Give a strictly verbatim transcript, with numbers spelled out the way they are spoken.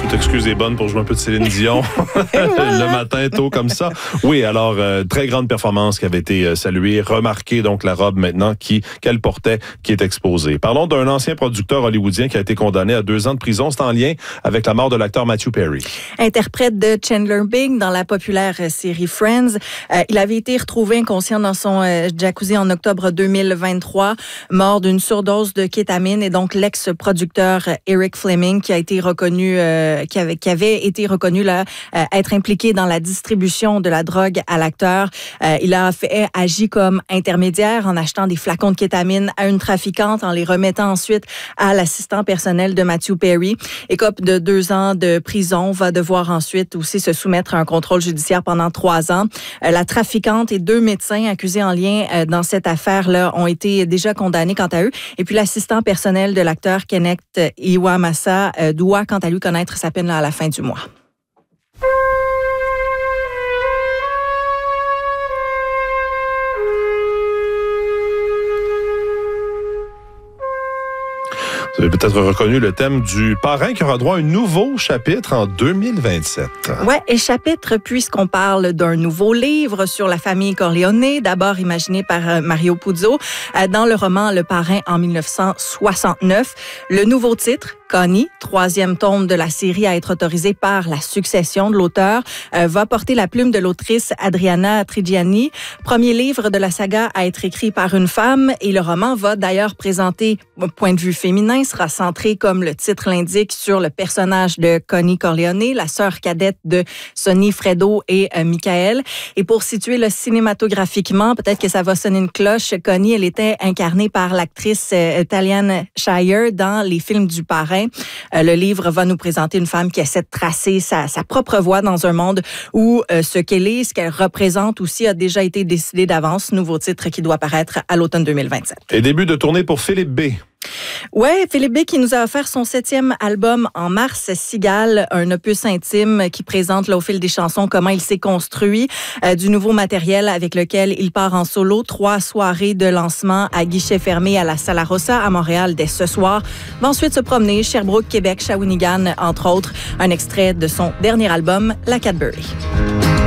Toute excuse est bonne pour jouer un peu de Céline Dion le matin tôt comme ça. Oui, alors, euh, très grande performance qui avait été euh, saluée. Remarquez donc la robe maintenant qui qu'elle portait, qui est exposée. Parlons d'un ancien producteur hollywoodien qui a été condamné à deux ans de prison. C'est en lien avec la mort de l'acteur Matthew Perry. Interprète de Chandler Bing dans la populaire série Friends, euh, il avait été retrouvé inconscient dans son euh, jacuzzi en octobre deux mille vingt-trois, mort d'une surdose de kétamine, et donc l'ex-producteur Eric Fleming qui a été reconnu, euh, qui avait, qui avait été reconnu là euh, être impliqué dans la distribution de la drogue à l'acteur. Euh, il a fait agi comme intermédiaire en achetant des flacons de kétamine à une trafiquante, en les remettant ensuite à l'assistant personnel de Matthew Perry. Écope de deux ans de prison, va devoir ensuite aussi se soumettre à un contrôle judiciaire pendant trois ans. Euh, la trafiquante et deux médecins accusés en lien euh, dans cette affaire-là ont été déjà condamnés quant à eux. Et puis l'assistant personnel de l'acteur Kenneth Iwamasa euh, doit quant à lui connaître sa peine là, à la fin du mois. Vous avez peut-être reconnu le thème du Parrain qui aura droit à un nouveau chapitre en deux mille vingt-sept. Ouais, et chapitre puisqu'on parle d'un nouveau livre sur la famille Corleone, d'abord imaginé par Mario Puzo dans le roman Le Parrain en dix-neuf cent soixante-neuf. Le nouveau titre, Connie, troisième tome de la série à être autorisé par la succession de l'auteur, euh, va porter la plume de l'autrice Adriana Trigiani. Premier livre de la saga à être écrit par une femme, et le roman va d'ailleurs présenter un point de vue féminin, sera centré, comme le titre l'indique, sur le personnage de Connie Corleone, la sœur cadette de Sonny, Fredo et euh, Michael. Et pour situer le cinématographiquement, peut-être que ça va sonner une cloche, Connie, elle était incarnée par l'actrice euh, Talia Shire dans les films du Parrain. Euh, le livre va nous présenter une femme qui essaie de tracer sa, sa propre voie dans un monde où euh, ce qu'elle est, ce qu'elle représente aussi a déjà été décidé d'avance. Nouveau titre qui doit paraître à l'automne deux mille vingt-sept. Et début de tournée pour Philippe B. Ouais, Philippe B qui nous a offert son septième album en mars, Cigale, un opus intime qui présente là, au fil des chansons comment il s'est construit, euh, du nouveau matériel avec lequel il part en solo. Trois soirées de lancement à guichet fermé à la Sala Rossa à Montréal dès ce soir. Va ensuite se promener Sherbrooke, Québec, Shawinigan, entre autres. Un extrait de son dernier album, La Cadbury.